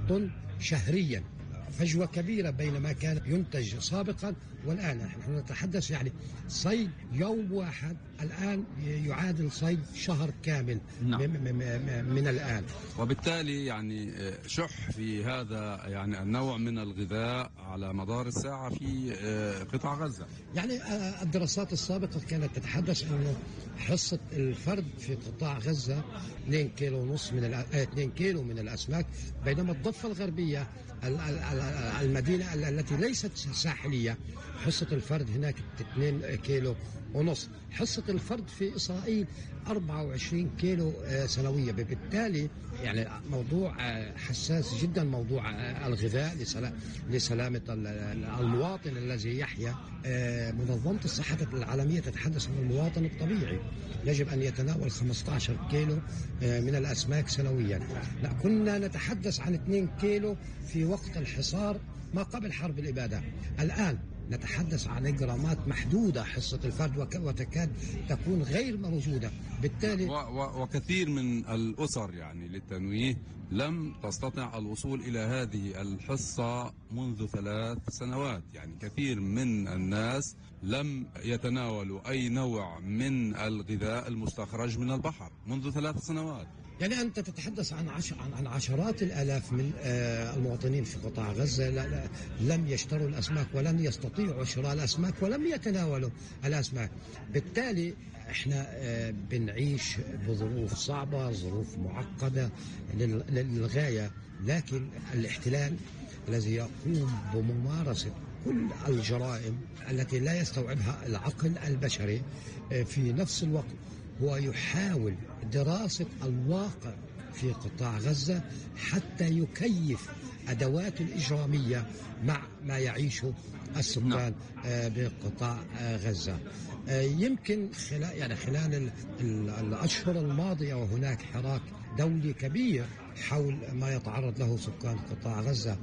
طن شهريا، فجوة كبيرة بين ما كان ينتج سابقا والآن. نحن نتحدث يعني صيد يوم واحد الآن يعادل صيد شهر كامل. نعم. من الآن، وبالتالي يعني شح في هذا يعني النوع من الغذاء على مدار الساعة في قطاع غزة. يعني الدراسات السابقة كانت تتحدث أنه حصة الفرد في قطاع غزة 2 كيلو ونص 2 كيلو من الأسماك، بينما الضفة الغربية المدينة التي ليست ساحلية حصة الفرد هناك 2 كيلو ونص. حصة الفرد في إسرائيل 24 كيلو سنوية. بالتالي يعني موضوع حساس جدا، موضوع الغذاء لسلامة المواطن الذي يحيا. منظمة الصحة العالمية تتحدث عن المواطن الطبيعي يجب أن يتناول 15 كيلو من الأسماك سنويا. لا، كنا نتحدث عن 2 كيلو في وقت الحصار ما قبل حرب الإبادة. الآن نتحدث عن جرامات محدودة حصة الفرد وتكاد تكون غير موجودة. بالتالي وكثير من الأسر يعني للتنويه لم تستطع الوصول إلى هذه الحصة منذ 3 سنوات. يعني كثير من الناس لم يتناولوا أي نوع من الغذاء المستخرج من البحر منذ 3 سنوات. يعني أنت تتحدث عن عشرات الآلاف من المواطنين في قطاع غزة لم يشتروا الأسماك ولن يستطيعوا شراء الأسماك ولم يتناولوا الأسماك. بالتالي احنا بنعيش بظروف صعبة، ظروف معقدة للغاية، لكن الاحتلال الذي يقوم بممارسة كل الجرائم التي لا يستوعبها العقل البشري في نفس الوقت هو يحاول دراسة الواقع في قطاع غزة حتى يكيف أدواته الإجرامية مع ما يعيشه السكان بقطاع غزة. يمكن خلال الأشهر الماضية وهناك حراك دولي كبير حول ما يتعرض له سكان قطاع غزة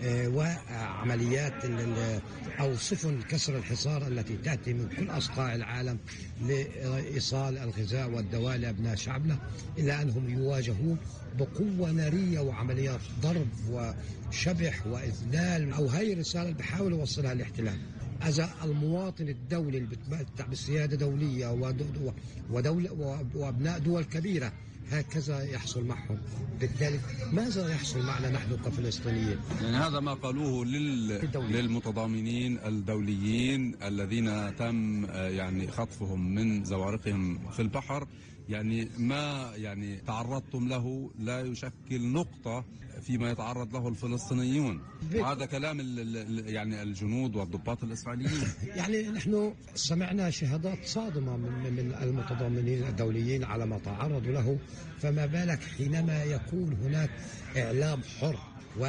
وعمليات أو سفن كسر الحصار التي تأتي من كل أصقاع العالم لإيصال الغذاء والدواء لأبناء شعبنا، إلا أنهم يواجهون بقوة نارية وعمليات ضرب وشبح وإذلال. أو هاي الرسالة اللي بحاول يوصلها الاحتلال إذا المواطن الدولي اللي بيتمتع بسيادة دولية وأبناء دول كبيرة هكذا يحصل معهم. بالتالي ماذا يحصل معنا نحن كفلسطينيين؟ يعني هذا ما قالوه للمتضامنين الدوليين الذين تم يعني خطفهم من زوارقهم في البحر. يعني ما يعني تعرضتم له لا يشكل نقطة فيما يتعرض له الفلسطينيون، وهذا كلام يعني الجنود والضباط الإسرائيليين. يعني نحن سمعنا شهادات صادمة من المتضامنين الدوليين على ما تعرضوا له، فما بالك حينما يكون هناك إعلام حر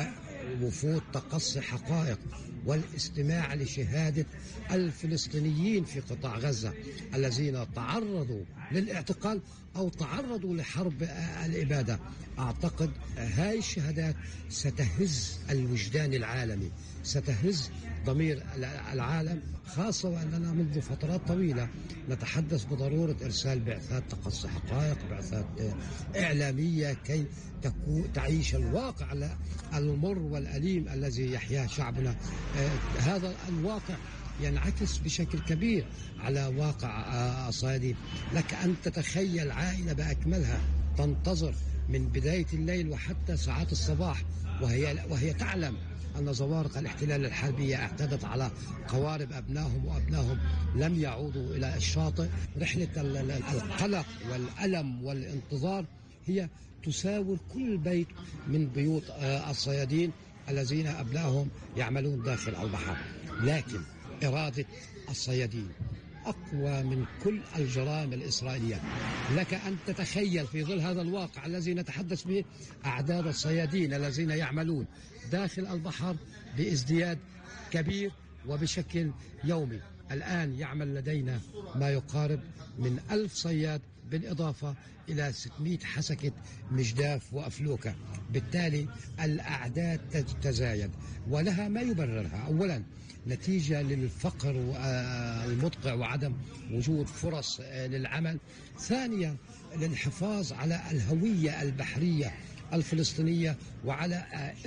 ووفود تقصي حقائق والاستماع لشهادة الفلسطينيين في قطاع غزة الذين تعرضوا للاعتقال أو تعرضوا لحرب الإبادة. أعتقد هاي الشهادات ستهز الوجدان العالمي، ستهز ضمير العالم، خاصة وأننا منذ فترات طويلة نتحدث بضرورة إرسال بعثات تقصي حقائق، بعثات إعلامية كي تعيش الواقع المر والأليم الذي يحياه شعبنا. هذا الواقع ينعكس بشكل كبير على واقع الصيادين. لك أن تتخيل عائلة بأكملها تنتظر من بداية الليل وحتى ساعات الصباح وهي تعلم أن زوارق الاحتلال الحربية اعتدت على قوارب أبنائهم وأبنائهم لم يعودوا إلى الشاطئ. رحلة القلق والألم والانتظار هي تساور كل بيت من بيوت الصيادين الذين أبنائهم يعملون داخل البحر. لكن إرادة الصيادين أقوى من كل الجرائم الإسرائيلية. لك أن تتخيل في ظل هذا الواقع الذي نتحدث به أعداد الصيادين الذين يعملون داخل البحر بازدياد كبير وبشكل يومي. الآن يعمل لدينا ما يقارب من 1000 صياد بالإضافة إلى 600 حسكة مجداف وأفلوكة. بالتالي الأعداد تتزايد ولها ما يبررها. أولا نتيجة للفقر المدقع وعدم وجود فرص للعمل. ثانيا للحفاظ على الهوية البحرية الفلسطينية وعلى